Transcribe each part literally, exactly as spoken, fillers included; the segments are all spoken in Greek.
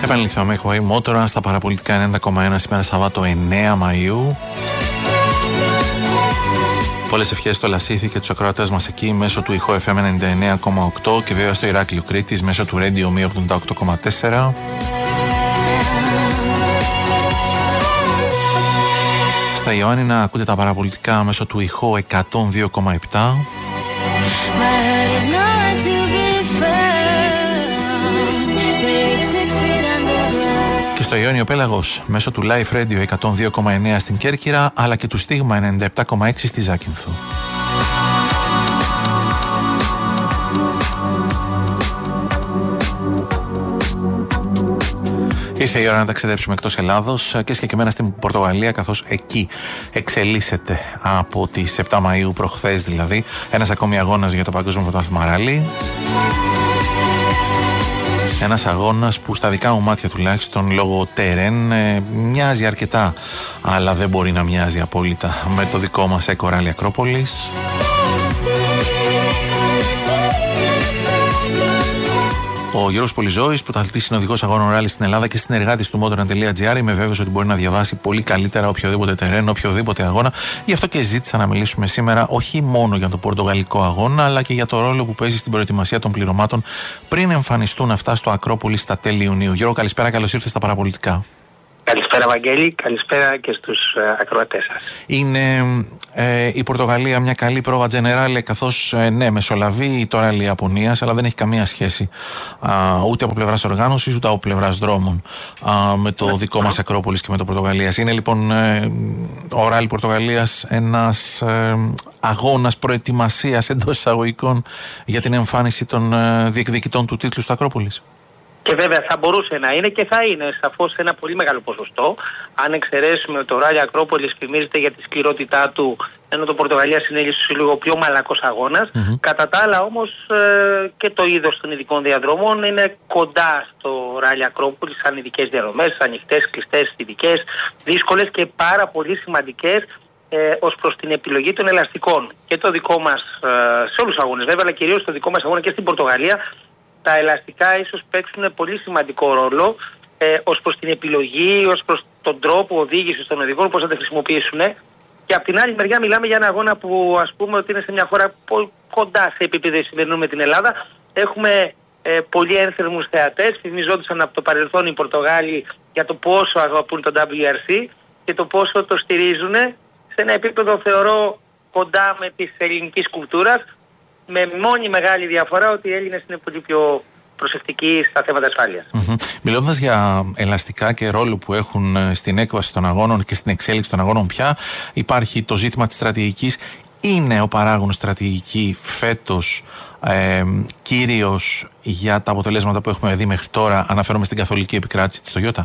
Επαναληφθούμε, έχω η Μότορα στα παραπολιτικά ενενήντα κόμμα ένα σήμερα Σαββάτο εννέα Μαΐου. Πολλές ευχές στο Λασίθι και τους ακροατές μας εκεί μέσω του ηχό εφ εμ ενενήντα εννέα κόμμα οκτώ και βέβαια στο Ηράκλειο Κρήτης μέσω του Radio Μη ογδόντα οκτώ κόμμα τέσσερα. Στα Ιωάννινα ακούτε τα παραπολιτικά μέσω του ηχό εκατόν δύο κόμμα επτά. Και στο Ιόνιο Πέλαγος μέσω του Live Radio εκατόν δύο κόμμα εννέα στην Κέρκυρα αλλά και του Στίγμα ενενήντα επτά κόμμα έξι στη Ζάκυνθο. Ήρθε η ώρα να ταξιδέψουμε εκτός Ελλάδος και συγκεκριμένα στην Πορτογαλία, καθώς εκεί εξελίσσεται από τις επτά Μαΐου, προχθές δηλαδή, ένας ακόμη αγώνας για το Παγκόσμιο Πρωτάθλημα Ράλι. Ένας αγώνας που στα δικά μου μάτια τουλάχιστον λόγω τερέν ε, μοιάζει αρκετά, αλλά δεν μπορεί να μοιάζει απόλυτα με το δικό μας Eco Rally Ακρόπολης. Ο Γιώργος Πολυζώης, πρωταθλητής συνοδικός αγώνων ράλι στην Ελλάδα και συνεργάτης του motoran τελεία τζι άρ, είμαι βέβαιος ότι μπορεί να διαβάσει πολύ καλύτερα οποιοδήποτε τερέν, οποιοδήποτε αγώνα. Γι' αυτό και ζήτησα να μιλήσουμε σήμερα όχι μόνο για τον πορτογαλικό αγώνα, αλλά και για το ρόλο που παίζει στην προετοιμασία των πληρωμάτων πριν εμφανιστούν αυτά στο Ακρόπολη στα τέλη Ιουνίου. Γιώργο, καλησπέρα, καλώς ήρθες στα παραπολιτικά. Καλησπέρα Βαγγέλη, καλησπέρα και στους ε, ακροατές σας. Είναι ε, η Πορτογαλία μια καλή πρόβα τζενεράλε, καθώς ε, ναι, μεσολαβεί το ράλι Ιαπωνίας, αλλά δεν έχει καμία σχέση α, ούτε από πλευράς οργάνωσης ούτε από πλευράς δρόμων α, με το δικό μας Ακρόπολης και με το Πορτογαλίας. Είναι λοιπόν ε, ο ράλι Πορτογαλίας ένας ε, αγώνας προετοιμασίας εντός εισαγωγικών για την εμφάνιση των ε, διεκδικητών του τίτλου στο Ακρόπολης. Και βέβαια θα μπορούσε να είναι και θα είναι σαφώς ένα πολύ μεγάλο ποσοστό. Αν εξαιρέσουμε ότι το ράλι Ακρόπολης φημίζεται για τη σκληρότητά του, ενώ το Πορτογαλίας είναι ίσως λίγο πιο μαλακός αγώνας. Mm-hmm. Κατά τα άλλα όμως ε, και το είδος των ειδικών διαδρομών είναι κοντά στο ράλι Ακρόπολης, σαν ειδικές διαδρομές, ανοιχτές, κλειστές, ειδικές, δύσκολες και πάρα πολύ σημαντικές ε, ως προς την επιλογή των ελαστικών. Και το δικό μας, ε, σε όλους τους αγώνες βέβαια, αλλά κυρίως το δικό μας αγώνα και στην Πορτογαλία, τα ελαστικά ίσως παίξουν πολύ σημαντικό ρόλο ε, ως προς την επιλογή, ως προς τον τρόπο οδήγησης των οδηγών, πώς θα τα χρησιμοποιήσουν. Και από την άλλη μεριά μιλάμε για ένα αγώνα που ας πούμε ότι είναι σε μια χώρα πολύ κοντά σε επίπεδο σημερινού με την Ελλάδα. Έχουμε ε, πολύ ένθερμους θεατές, φημιζόντουσαν από το παρελθόν οι Πορτογάλοι για το πόσο αγαπούν το ντάμπλιου αρ σι και το πόσο το στηρίζουν σε ένα επίπεδο θεωρώ κοντά με της ελληνικής κουλτούρας. Με μόνη μεγάλη διαφορά ότι οι Έλληνες είναι πολύ πιο προσεκτικοί στα θέματα ασφάλειας. Mm-hmm. Μιλώντας για ελαστικά και ρόλο που έχουν στην έκβαση των αγώνων και στην εξέλιξη των αγώνων πια, υπάρχει το ζήτημα της στρατηγικής. Είναι ο παράγων στρατηγική φέτος ε, κύριος για τα αποτελέσματα που έχουμε δει μέχρι τώρα? Αναφέρομαι στην καθολική επικράτηση της Toyota.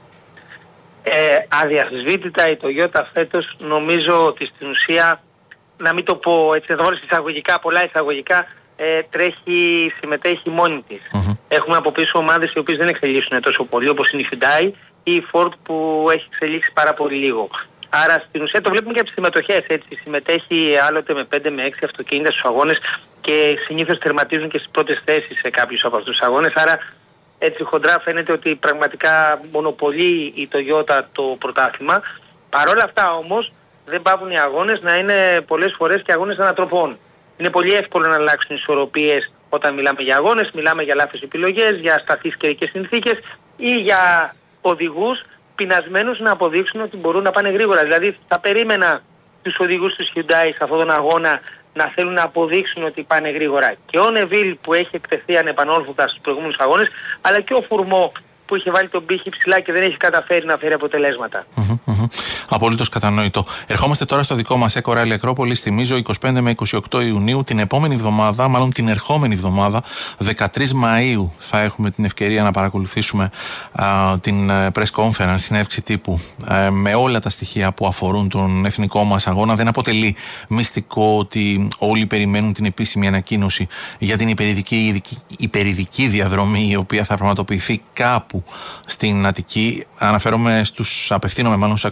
Ε, αδιαφυσβήτητα η Toyota φέτος νομίζω ότι στην ουσία, να μην το πω έτσι, θα βάλω εισαγωγικά, πολλά εισαγωγικά, ε, τρέχει, συμμετέχει μόνη της. Mm-hmm. Έχουμε από πίσω ομάδες οι οποίες δεν εξελίσσουν τόσο πολύ, όπως είναι η Hyundai ή η Ford που έχει εξελίξει πάρα πολύ λίγο. Άρα στην ουσία το βλέπουμε και από τις συμμετοχές, έτσι. Συμμετέχει άλλοτε με πέντε με έξι αυτοκίνητα στους αγώνες και συνήθως τερματίζουν και στις πρώτες θέσεις σε κάποιους από αυτούς τους αγώνες. Άρα έτσι χοντρά φαίνεται ότι πραγματικά μονοπολεί η Toyota το πρωτάθλημα. Παρ' όλα αυτά όμως, δεν πάβουν οι αγώνες να είναι πολλές φορές και αγώνες ανατροπών. Είναι πολύ εύκολο να αλλάξουν ισορροπίες όταν μιλάμε για αγώνες, μιλάμε για λάθος επιλογές, για ασταθείς καιρικές συνθήκες ή για οδηγούς πεινασμένους να αποδείξουν ότι μπορούν να πάνε γρήγορα. Δηλαδή θα περίμενα τους οδηγούς της Hyundai σε αυτόν τον αγώνα να θέλουν να αποδείξουν ότι πάνε γρήγορα. Και ο Νεβίλ που έχει εκτεθεί ανεπανόρθωτα στους προηγούμενους αγώνες, αλλά και ο Φουρμό που είχε βάλει τον πύχη ψηλά και δεν έχει καταφέρει να φέρει αποτελέσματα. Mm-hmm, mm-hmm. Απολύτως κατανοητό. Ερχόμαστε τώρα στο δικό μας Eco Rally Ακρόπολης. Θυμίζω εικοστή πέμπτη με εικοστή όγδοη Ιουνίου, την επόμενη εβδομάδα, μάλλον την ερχόμενη εβδομάδα, δεκατρείς Μαΐου, θα έχουμε την ευκαιρία να παρακολουθήσουμε α, την press conference, συνέντευξη τύπου, α, με όλα τα στοιχεία που αφορούν τον εθνικό μας αγώνα. Δεν αποτελεί μυστικό ότι όλοι περιμένουν την επίσημη ανακοίνωση για την υπερηδική, υπερηδική διαδρομή, η οποία θα πραγματοποιηθεί κάπου στην Αττική. Αναφέρομαι στους, απευθύνομαι μάλλον στους ακροατές του παραπολιτικού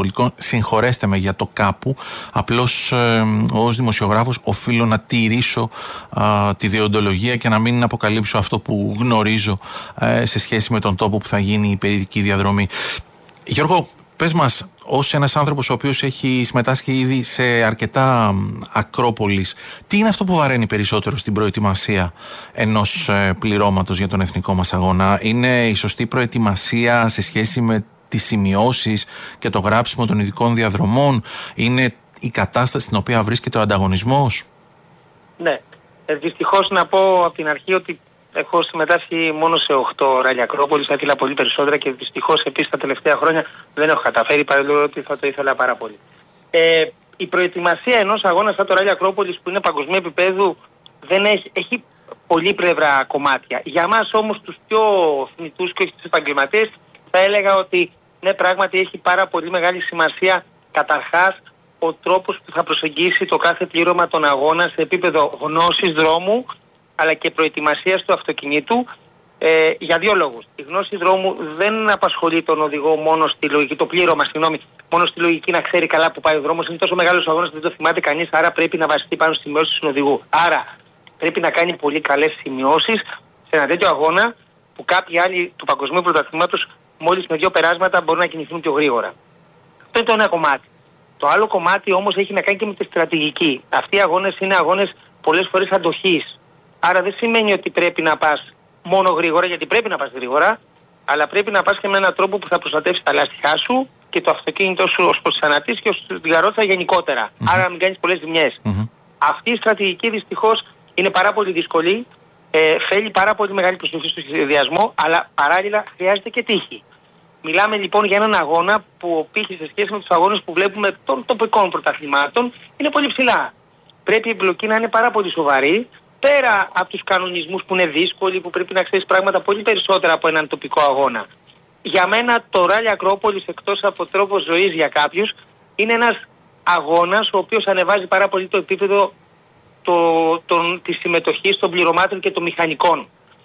Πολιτικών. Συγχωρέστε με για το κάπου. Απλώς ε, ως δημοσιογράφος οφείλω να τηρήσω ε, τη διοντολογία και να μην αποκαλύψω αυτό που γνωρίζω ε, σε σχέση με τον τόπο που θα γίνει η περιδική διαδρομή. Γιώργο, πες μας, ως ένας άνθρωπος ο οποίος έχει συμμετάσχει ήδη σε αρκετά Ακρόπολης, τι είναι αυτό που βαραίνει περισσότερο στην προετοιμασία ενός ε, πληρώματος για τον εθνικό μας αγώνα? Είναι η σωστή προετοιμασία σε σχέση με τις σημειώσεις και το γράψιμο των ειδικών διαδρομών? Είναι η κατάσταση στην οποία βρίσκεται ο ανταγωνισμός? Ναι, ε, δυστυχώς να πω από την αρχή ότι έχω συμμετάσχει μόνο σε οκτώ ράλια Ακρόπολης, θα ήθελα πολύ περισσότερα και δυστυχώς επίσης τα τελευταία χρόνια δεν έχω καταφέρει, παρόλο ότι θα το ήθελα πάρα πολύ. Ε, η προετοιμασία ενός αγώνα σαν το ράλια Ακρόπολης, που είναι παγκοσμίου επίπεδου, δεν έχει, έχει πολύ πλευρά κομμάτια. Για μας όμως τους πιο θνητούς και όχι τους επαγγελματίες, θα έλεγα ότι ναι, πράγματι έχει πάρα πολύ μεγάλη σημασία καταρχάς ο τρόπος που θα προσεγγίσει το κάθε πλήρωμα των αγώνα σε επίπεδο γνώσης δρόμου αλλά και προετοιμασίας του αυτοκινήτου, ε, για δύο λόγους. Η γνώση δρόμου δεν απασχολεί τον οδηγό μόνο στη λογική, το πλήρωμα, συγγνώμη, μόνο στη λογική να ξέρει καλά που πάει ο δρόμος. Είναι τόσο μεγάλος ο αγώνας που δεν το θυμάται κανείς, άρα πρέπει να βασιστεί πάνω στις σημειώσεις του οδηγού. Άρα πρέπει να κάνει πολύ καλές σημειώσεις σε ένα τέτοιο αγώνα που κάποιοι άλλοι του παγκοσμίου πρωταθλήματος μόλις με δύο περάσματα μπορούν να κινηθούν πιο γρήγορα. Αυτό είναι το ένα κομμάτι. Το άλλο κομμάτι όμως έχει να κάνει και με τη στρατηγική. Αυτοί οι αγώνες είναι αγώνες πολλές φορές αντοχής. Άρα δεν σημαίνει ότι πρέπει να πας μόνο γρήγορα, γιατί πρέπει να πας γρήγορα, αλλά πρέπει να πας και με έναν τρόπο που θα προστατεύσει τα λάστιχά σου και το αυτοκίνητό σου ως προς τις αναρτήσεις και ως την καρότσα γενικότερα. Mm-hmm. Άρα να μην κάνεις πολλές ζημιές. Mm-hmm. Αυτή η στρατηγική δυστυχώς είναι πάρα πολύ δύσκολη, ε, θέλει πάρα πολύ μεγάλη προσοχή στο σχεδιασμό, αλλά παράλληλα χρειάζεται και τύχη. Μιλάμε λοιπόν για έναν αγώνα που ο πύχης σε σχέση με τους αγώνες που βλέπουμε των τοπικών πρωταθλημάτων είναι πολύ ψηλά. Πρέπει η εμπλοκή να είναι πάρα πολύ σοβαρή, πέρα από τους κανονισμούς που είναι δύσκολοι, που πρέπει να ξέρεις πράγματα πολύ περισσότερα από έναν τοπικό αγώνα. Για μένα το ράλια Ακρόπολης, εκτός από τρόπο ζωής για κάποιους, είναι ένας αγώνας ο οποίος ανεβάζει πάρα πολύ το επίπεδο το, τον, της συμμετοχής των πληρωμάτων και των μηχανικών.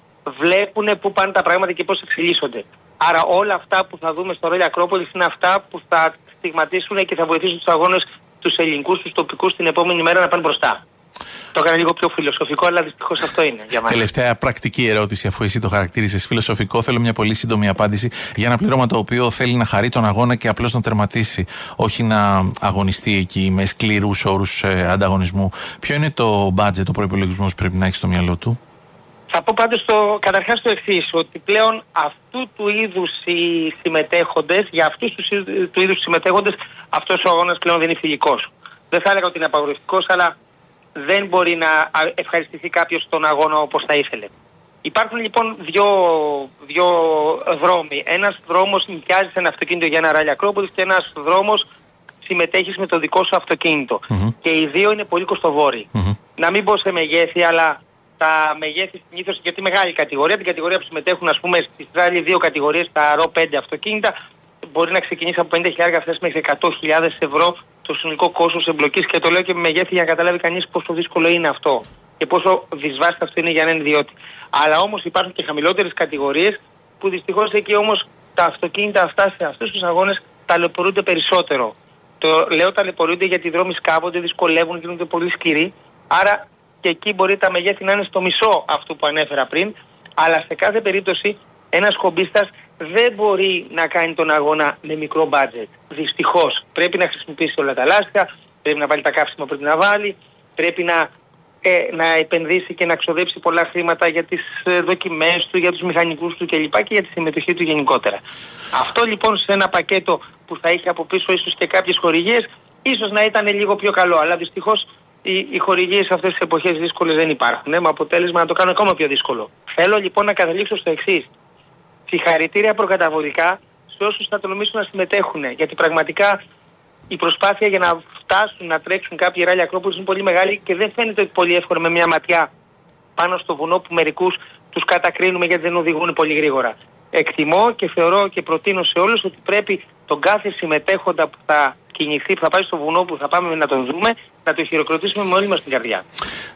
Βλέπουν πού πάνε τα πράγματα και πώς εξελίσσονται. Άρα όλα αυτά που θα δούμε στο ράλια Ακρόπολης είναι αυτά που θα στιγματίσουν και θα βοηθήσουν τους αγώνες, τους ελληνικούς, τους τοπικούς την επόμενη μέρα να πάνε μπροστά. Το έκανα λίγο πιο φιλοσοφικό, αλλά δυστυχώς αυτό είναι για μας. Τελευταία πρακτική ερώτηση, αφού εσύ το χαρακτήρισες φιλοσοφικό, θέλω μια πολύ σύντομη απάντηση για ένα πλήρωμα το οποίο θέλει να χαρεί τον αγώνα και απλώς να τερματίσει, όχι να αγωνιστεί εκεί με σκληρούς όρους ε, ανταγωνισμού. Ποιο είναι το budget, το προϋπολογισμό που πρέπει να έχει στο μυαλό του? Θα πω πάντως το, καταρχάς το εξής, ότι πλέον αυτού του είδους οι συμμετέχοντες, για αυτούς τους, του είδους συμμετέχοντες, αυτός ο αγώνας πλέον δεν είναι φιλικός. Δεν θα έλεγα ότι είναι απαγορευτικός, αλλά δεν μπορεί να ευχαριστηθεί κάποιος τον αγώνα όπως θα ήθελε. Υπάρχουν λοιπόν δύο, δύο δρόμοι. Ένας δρόμος νοικιάζεις ένα αυτοκίνητο για ένα ράλια Ακρόπολης και ένας δρόμος συμμετέχεις με το δικό σου αυτοκίνητο. Mm-hmm. Και οι δύο είναι πολύ κοστοβόροι. Mm-hmm. Να μην πω σε μεγέθη, αλλά τα μεγέθη συνήθως για τη μεγάλη κατηγορία, την κατηγορία που συμμετέχουν, ας πούμε, στις ράλι δύο κατηγορίες, τα αρ ο πέντε αυτοκίνητα, μπορεί να ξεκινήσει από πενήντα χιλιάδες αυτές μέχρι εκατό χιλιάδες ευρώ το συνολικό κόστος εμπλοκής, και το λέω και με μεγέθη για να καταλάβει κανείς πόσο δύσκολο είναι αυτό και πόσο δυσβάστατο αυτό είναι για έναν ιδιώτη. Αλλά όμως υπάρχουν και χαμηλότερες κατηγορίες που δυστυχώς εκεί όμως τα αυτοκίνητα αυτά σε αυτούς τους αγώνες ταλαιπωρούνται περισσότερο. Το λέω ταλαιπωρούνται γιατί οι δρόμοι σκάβονται, δυσκολεύουν, γίνονται πολύ σκληροί. Άρα και εκεί μπορεί τα μεγέθη να είναι στο μισό αυτού που ανέφερα πριν. Αλλά σε κάθε περίπτωση ένας χομπίστας δεν μπορεί να κάνει τον αγώνα με μικρό budget. Δυστυχώς. Πρέπει να χρησιμοποιήσει όλα τα λάστιχα, πρέπει να βάλει τα καύσιμα που πρέπει να βάλει, πρέπει να, ε, να επενδύσει και να ξοδέψει πολλά χρήματα για τις ε, δοκιμές του, για τους μηχανικούς του κλπ. Και για τη συμμετοχή του γενικότερα. Αυτό λοιπόν σε ένα πακέτο που θα είχε από πίσω ίσως και κάποιες χορηγίες, ίσως να ήταν λίγο πιο καλό. Αλλά δυστυχώς οι, οι χορηγίες σε αυτές τις εποχές δύσκολες δεν υπάρχουν. Ε, με αποτέλεσμα να το κάνω ακόμα πιο δύσκολο. Θέλω λοιπόν να καταλήξω στο εξής. Συγχαρητήρια προκαταβολικά σε όσους θα τολμήσουν να συμμετέχουν. Γιατί πραγματικά η προσπάθεια για να φτάσουν να τρέξουν κάποιοι ράλια Ακρόπολης είναι πολύ μεγάλη και δεν φαίνεται πολύ εύκολο με μια ματιά πάνω στο βουνό που μερικούς τους κατακρίνουμε γιατί δεν οδηγούν πολύ γρήγορα. Εκτιμώ και θεωρώ και προτείνω σε όλους ότι πρέπει τον κάθε συμμετέχοντα που θα κινηθεί, που θα πάει στο βουνό που θα πάμε να τον δούμε, να το χειροκροτήσουμε με όλη μας την καρδιά.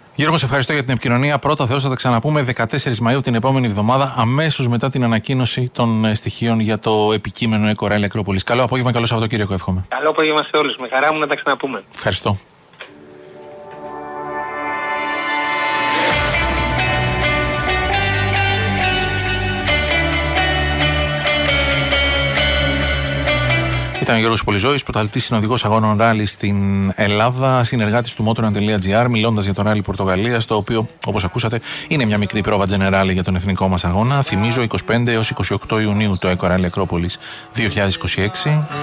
Γιώργο, σε ευχαριστώ για την επικοινωνία. Πρώτα Θεός, θα τα ξαναπούμε δεκατέσσερις Μαΐου την επόμενη εβδομάδα, αμέσως μετά την ανακοίνωση των στοιχείων για το επικείμενο Eco Rally Ακρόπολης. Καλό απόγευμα, καλό Σαββατοκύριακο, εύχομαι. Καλό απόγευμα σε όλους. Με χαρά μου να τα ξαναπούμε. Ευχαριστώ. Ήταν ο Γιώργος Πολυζώης, πρωταθλητής συνοδηγός αγώνων ράλι στην Ελλάδα, συνεργάτης του motorrun τελεία gr, μιλώντας για το ράλι Πορτογαλίας, το οποίο, όπως ακούσατε, είναι μια μικρή πρόβα Generale για τον εθνικό μας αγώνα. Θυμίζω είκοσι πέντε έως είκοσι οκτώ Ιουνίου το Eco Rally Ακρόπολης δύο χιλιάδες είκοσι έξι.